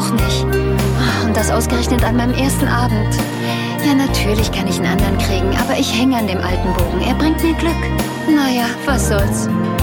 auch nicht. Und das ausgerechnet an meinem ersten Abend. Ja, natürlich kann ich einen anderen kriegen, aber ich hänge an dem alten Bogen. Er bringt mir Glück. Naja, was soll's.